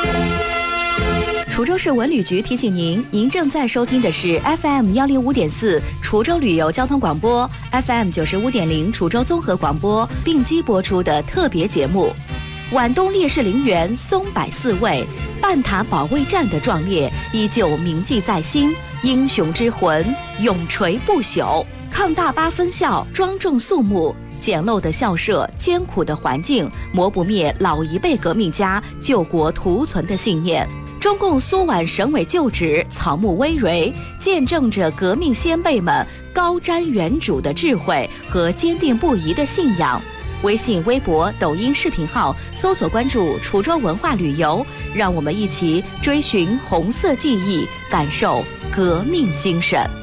滁州市文旅局提醒您，您正在收听的是 FM 105.4滁州旅游交通广播 ，FM 95.0滁州综合广播并机播出的特别节目。皖东烈士陵园松柏4位，半塔保卫战的壮烈依旧铭记在心，英雄之魂永垂不朽。抗大8分校庄重肃穆，简陋的校舍，艰苦的环境，磨不灭老一辈革命家救国图存的信念。中共苏皖省委旧址草木葳蕤，见证着革命先辈们高瞻远瞩的智慧和坚定不移的信仰。微信、微博、抖音视频号搜索关注滁州文化旅游，让我们一起追寻红色记忆，感受革命精神。